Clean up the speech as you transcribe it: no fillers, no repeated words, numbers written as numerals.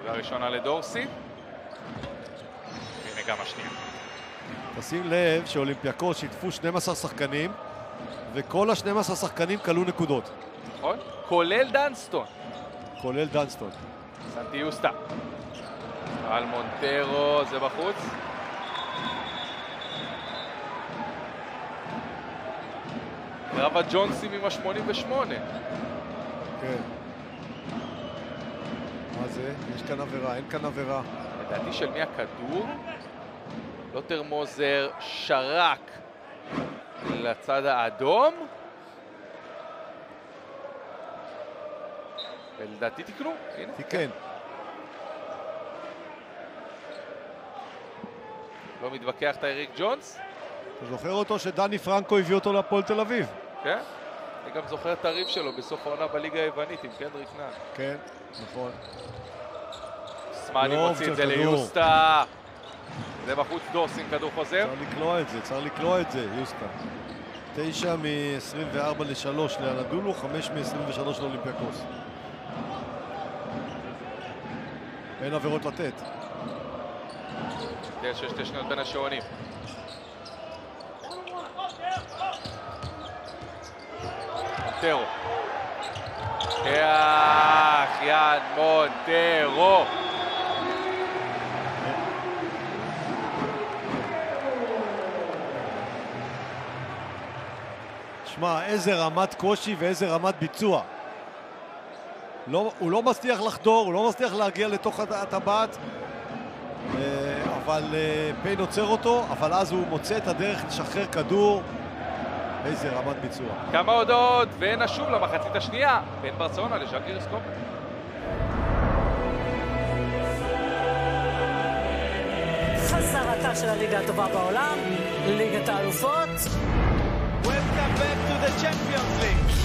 והראשונה לדורסי. והנה גם השנייה. תשים לב שאולימפיאקוס שיתפו 12 שחקנים, וכל ה-12 שחקנים קלו נקודות. נכון? כולל דנסטון. כולל דנסטון. סנטי יוסטה. על מונטרו, זה בחוץ. רבה ג'ונסים עם ה-88. כן. מה זה? יש כאן עבירה, אין כאן עבירה. לדעתי של מי הכדור? לוטר מוזר שרק לצד האדום. ולדעתי תקנו. הנה. תיקן. לא מתווכח את אריק ג'ונס. אתה זוכר אותו שדני פרנקו הביא אותו לפועל תל אביב? כן. אני גם זוכר את הריב שלו בסוף העונה בליגה היוונית עם קנדריק נאן. כן, נכון. סמאני מוציא את זה ליוסטה. זה בחוץ דורסי עם כדור חוזר. צריך לקלוע את זה, יוסטה. 9 מ-24 ל-3 לאנדולו, 5 מ-23 לאולימפיאקוס. אין עבירות לתת. יש 2 שניות בין השעונים. מונטרו. יאן מונטרו. שמע, איזה רמת קושי ואיזה רמת ביצוע. הוא לא מצליח לחדור, הוא לא מצליח להגיע לתוך הטבעת, אבל פיין עוצר אותו, אבל אז הוא מוצא את הדרך לשחרר כדור. איזה רמת ביצוע. כמה הודעות, ונשוב למחצית השנייה בין ברצלונה לז'אלגיריס קופר. חזרתה של הליגה הטובה בעולם, ליגת האלופות. Welcome back to the Champions League.